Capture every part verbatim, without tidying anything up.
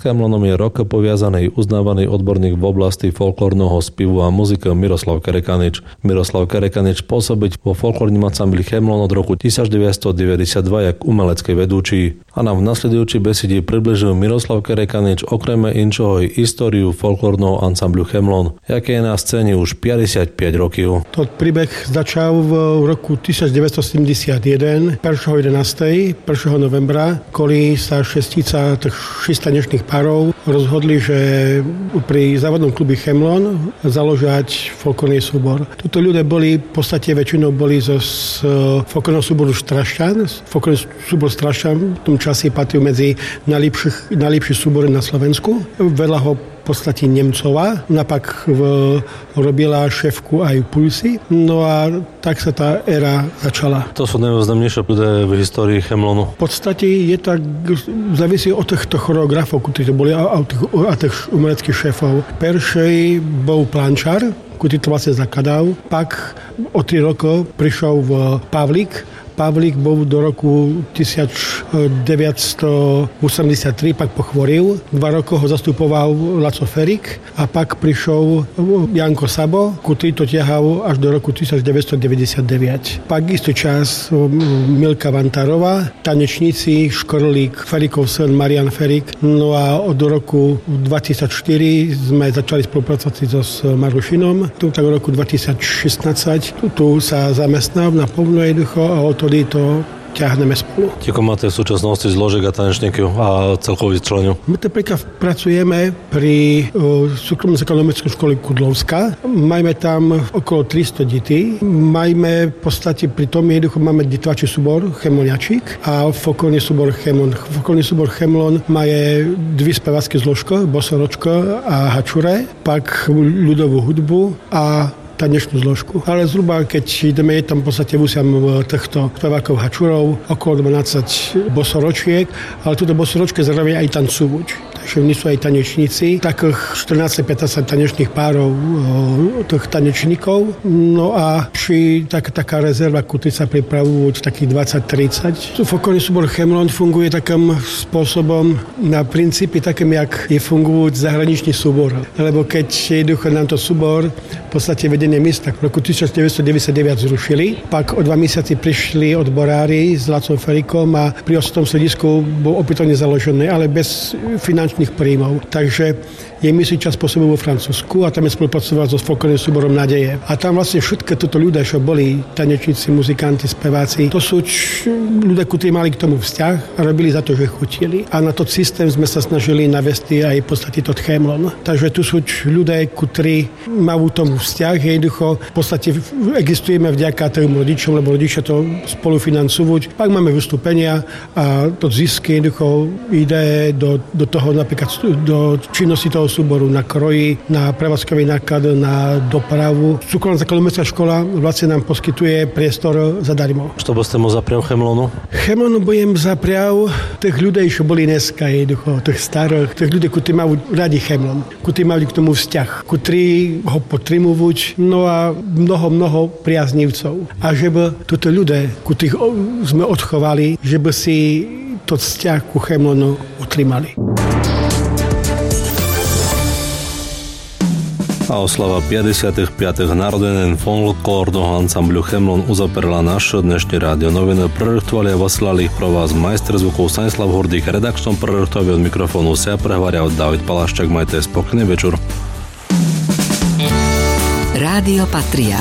S Chemlonom je rok poviazaný uznávaný odborník v oblasti folklórneho spevu a muziky Miroslav Kerekanič. Miroslav Kerekanič pôsobiť vo folklórnym ansambli Chemlon od roku devätnásťstodeväťdesiatdva jak umelecký vedúči. A nám v nasledujúcej besede približil Miroslav Kerekanič okrem inčoho i históriu folklórneho ansamblu Chemlon, jaké je na scéne už päťdesiatpäť rokov. To príbeh začal v roku devätnásťstosedemdesiatjeden, prvého jedenásteho prvého novembra, koli sa šestica tých šesť tanečných párov rozhodli, že pri závodnom klubi Chemlon založať folklórny súbor. Tuto ľudia boli, v podstate väčšinou boli zo folklórneho súboru Strašťan. Folklórny súbor Strašťan v tom čase patril medzi najlepších, najlepších súbory na Slovensku. Vedľa ho v podstate Nemcová, napak v, robila šéfku aj Pulsy. No a tak sa tá éra začala. To sú najvýznamnejšie ľudia v histórii Chemlonu. V podstate je tak, závisí od týchto choreografov, ktorí to boli, a tých, a tých umeleckých šéfov. Prvý bol Plančar, ktorý to vlastne zakladal. Pak o tri roky prišiel v Pavlík. Pavlík bol do roku devätnásťstoosemdesiattri, pak pochvoril. Dva roky ho zastupoval Laco Ferik a pak prišiel Janko Sabo, ktorý to ťahal až do roku devätnásťstodeväťdesiatdeväť. Pak istý čas Milka Vantarová, tanečníci, Škorlík, Ferikov syn Marian Ferik. No a od roku dvetisícštyri sme začali spolupracovať so s Marušinom. Tu tak v roku dvetisícšestnásť tu, tu sa zamestnal na plno jednoducho a od tedy to ťahneme spolu. Tiko máte v súčasnosti zložek a tanečníkov a celkových členov? My napríklad pracujeme pri uh, súkromnej ekonomickej škole Kudlovská. Máme tam okolo tristo detí. Máme v podstate pri tom jednoducho máme detovačí súbor Chemloniačík a folklórny súbor Chemlon. Folklórny súbor Chemlon má dve spevácké zložky, Bosoročko a Hačure, pak ľudovú hudbu a tanečnú zložku. Ale zhruba, keď ideme, je tam v podstate vusiam týchto spevákov Hačurov, okolo dvanásť bosoročiek, ale túto bosoročke zároveň aj tancúvať. Takže oni sú aj tanečníci. Takých štrnásť pätnásť tanečných párov tých tanečníkov. No a či tak, taká rezerva, ktorý sa pripravujú takých dvadsať tridsať. Folklórny súbor Chemlon funguje takým spôsobom na princípy takým, jak je fungujúť zahraničný súbor. Lebo keď jednoducho nám to súbor v podstate vedenie miesta v roku devätnásťstodeväťdesiatdeväť zrušili, pak o dva mesiace prišli odborári s Lacom Ferikom a pri ostom sledisku bol opätovne založený, ale bez finančných príjmov. Takže je myslím čas pôsobil vo Francúzsku a tam je spolupracovať so folklórnym súborom Nadeje. A tam vlastne všetky toto ľudia, čo boli tanečníci, muzikanti, speváci, to sú č- ľudia, ktorí mali k tomu vzťah a robili za to, že chutili. A na to systém sme sa snažili navesti aj v podstate to Chemlon. Takže tu sú č- ľudia, ktorí majú tomu vzťah, jednoducho v podstate existujeme vďaka tým rodičom, lebo rodičia to spolufinancujú. Pak máme vystúpenia a to zisky jednoducho ide do, do toho napríklad do činnosti toho súboru na kroji, na prevádzkový náklad, na dopravu. Súkromná ekonomická škola vlastne nám poskytuje priestor zadarmo. Čo by ste mu zaprial Chemlonu? Chemlonu budem zaprial tých ľudí, čo boli dneska jednoducho, tých starých, tých ľudí, ktorí majú radi Chemlon, ktorí majú k tomu vzťah, ktorí ho potrimujú, no a mnoho, mnoho priaznivcov. A že by toto ľudia, ktorých sme odchovali, že by si to vzťah ku Chemlonu utrimali. A oslava päťdesiatych piatych narodenín folklórneho ansamblu Chemlon uzaprela naše dnešné rádio noviny. Prerechtovali a poslali ich pro vás majster zvukov Stanislav Hurdík, redakčnom prerechtovi od mikrofónu sa prehvária od David Palaščák. Majte spokojný večer. Rádio Patria.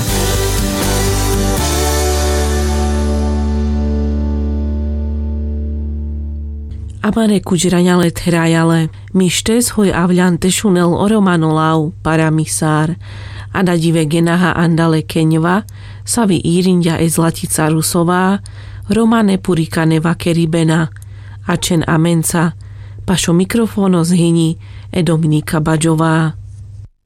Amare kuģiraņale therājale, mištes hoj avľante šunel oromanolau paramisár, a na dive genaha andale keňva, savi írinďa e zlatica rusová, romane purikane vakeribena, a čen amenca, pašo mikrofóno zhyni e Dominika Baďová.